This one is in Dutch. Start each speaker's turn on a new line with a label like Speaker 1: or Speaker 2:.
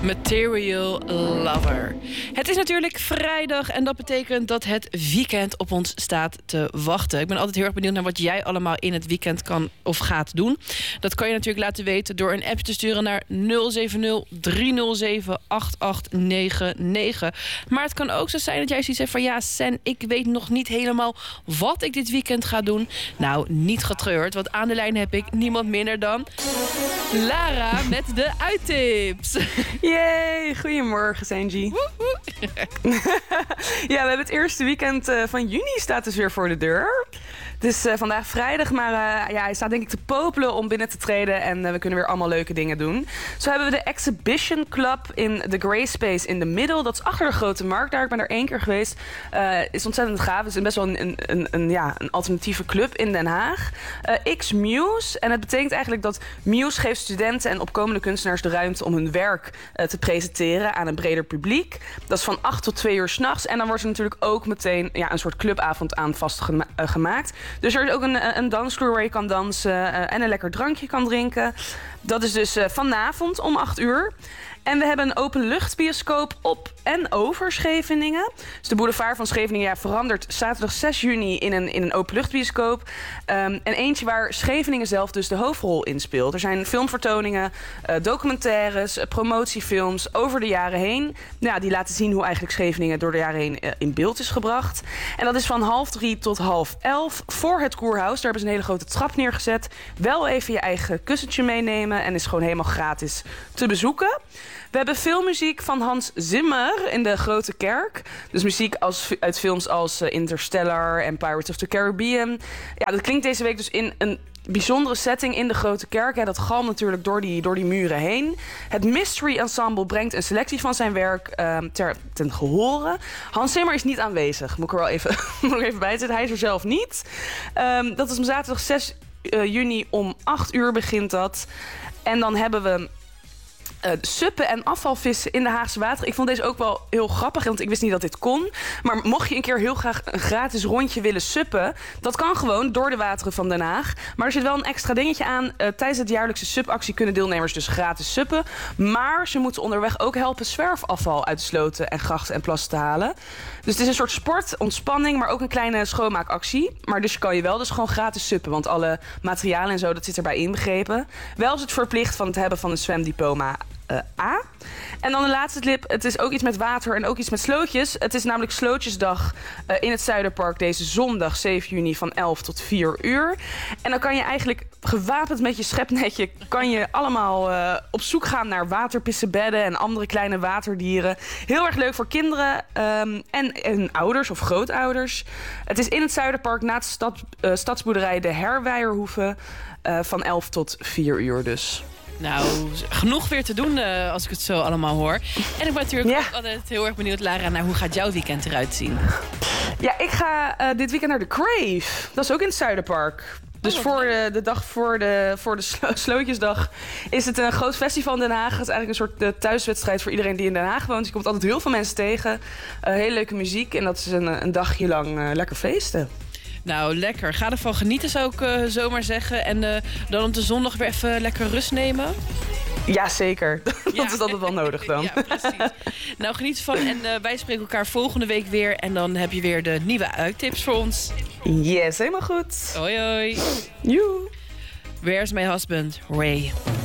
Speaker 1: Material Lover. Het is natuurlijk vrijdag en dat betekent dat het weekend op ons staat te wachten. Ik ben altijd heel erg benieuwd naar wat jij allemaal in het weekend kan of gaat doen. Dat kan je natuurlijk laten weten door een app te sturen naar 070-307-8899. Maar het kan ook zo zijn dat jij zoiets zegt van ja, Sen, ik weet nog niet helemaal wat ik dit weekend ga doen. Nou, niet getreurd, want aan de lijn heb ik niemand minder dan Lara met de uittips.
Speaker 2: Yay, goedemorgen Sanji. Ja, we hebben het eerste weekend van juni staat dus weer voor de deur. Het is vandaag vrijdag, maar hij staat denk ik te popelen om binnen te treden. En we kunnen weer allemaal leuke dingen doen. Zo hebben we de Exhibition Club in de Grey Space in de Middel. Dat is achter de Grote Markt daar. Ik ben er 1 keer geweest. Is ontzettend gaaf. Het is best wel een alternatieve club in Den Haag. X-Muse. En het betekent eigenlijk dat Muse geeft studenten en opkomende kunstenaars de ruimte om hun werk te presenteren aan een breder publiek. Dat is van 8 tot 2 uur 's nachts. En dan wordt er natuurlijk ook meteen een soort clubavond aan vastgemaakt. Dus er is ook een dansvloer waar je kan dansen en een lekker drankje kan drinken. Dat is dus vanavond om 8 uur. En we hebben een openluchtbioscoop op en over Scheveningen. Dus de boulevard van Scheveningen verandert zaterdag 6 juni in een openluchtbioscoop. En eentje waar Scheveningen zelf dus de hoofdrol in speelt. Er zijn filmvertoningen, documentaires, promotiefilms over de jaren heen. Ja, die laten zien hoe eigenlijk Scheveningen door de jaren heen in beeld is gebracht. En dat is van 12:30 tot 11:30 voor het Koerhuis. Daar hebben ze een hele grote trap neergezet. Wel even je eigen kussentje meenemen en is gewoon helemaal gratis te bezoeken. We hebben filmmuziek van Hans Zimmer in de Grote Kerk. Dus muziek uit films als Interstellar en Pirates of the Caribbean. Ja, dat klinkt deze week dus in een bijzondere setting in de Grote Kerk. Ja, dat galmt natuurlijk door die muren heen. Het Mystery Ensemble brengt een selectie van zijn werk ten gehore. Hans Zimmer is niet aanwezig. Moet ik er wel even, bij zitten. Hij is er zelf niet. Dat is om zaterdag 6 juni om 8 uur begint dat. En dan hebben we suppen en afvalvissen in de Haagse wateren. Ik vond deze ook wel heel grappig, want ik wist niet dat dit kon. Maar mocht je een keer heel graag een gratis rondje willen suppen, dat kan gewoon door de wateren van Den Haag. Maar er zit wel een extra dingetje aan. Tijdens het jaarlijkse supactie kunnen deelnemers dus gratis suppen. Maar ze moeten onderweg ook helpen zwerfafval uit de sloten en grachten en plassen te halen. Dus het is een soort sport, ontspanning, maar ook een kleine schoonmaakactie. Maar dus kan je wel dus gewoon gratis suppen, want alle materialen en zo, dat zit erbij inbegrepen. Wel is het verplicht van het hebben van een zwemdiploma A. En dan de laatste tip. Het is ook iets met water en ook iets met slootjes. Het is namelijk Slootjesdag in het Zuiderpark deze zondag 7 juni van 11 tot 4 uur. En dan kan je eigenlijk gewapend met je schepnetje kan je allemaal op zoek gaan naar waterpissebedden en andere kleine waterdieren. Heel erg leuk voor kinderen en ouders of grootouders. Het is in het Zuiderpark naast stadsboerderij De Herwijerhoeve van 11 tot 4 uur dus.
Speaker 1: Nou, genoeg weer te doen als ik het zo allemaal hoor. En ik ben natuurlijk ook altijd heel erg benieuwd, Lara, naar hoe gaat jouw weekend eruit zien?
Speaker 2: Ja, ik ga dit weekend naar de Crave. Dat is ook in het Zuiderpark. Dus voor de dag voor de Slootjesdag is het een groot festival in Den Haag. Het is eigenlijk een soort thuiswedstrijd voor iedereen die in Den Haag woont. Je komt altijd heel veel mensen tegen. Hele leuke muziek en dat is een dagje lang lekker feesten.
Speaker 1: Nou, lekker. Ga ervan genieten, zou ik zomaar zeggen. En dan op de zondag weer even lekker rust nemen.
Speaker 2: Ja, zeker. Dat is altijd wel nodig dan.
Speaker 1: Ja, precies. Nou, geniet ervan. En wij spreken elkaar volgende week weer. En dan heb je weer de nieuwe uittips voor ons.
Speaker 2: Yes, helemaal goed.
Speaker 1: Hoi, hoi.
Speaker 2: Joe.
Speaker 1: Where's my husband, Ray?